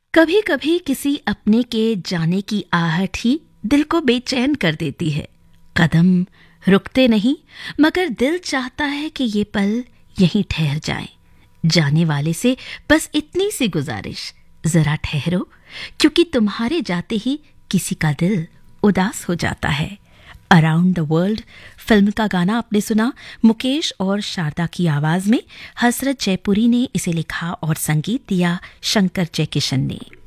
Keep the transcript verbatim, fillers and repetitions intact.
कभी कभी किसी अपने के जाने की आहट ही दिल को बेचैन कर देती है। कदम रुकते नहीं, मगर दिल चाहता है कि ये पल यहीं ठहर जाएं। जाने वाले से बस इतनी सी गुजारिश, जरा ठहरो, क्योंकि तुम्हारे जाते ही किसी का दिल उदास हो जाता है। अराउंड द वर्ल्ड फिल्म का गाना आपने सुना मुकेश और शारदा की आवाज में। हसरत जयपुरी ने इसे लिखा और संगीत दिया शंकर जयकिशन ने।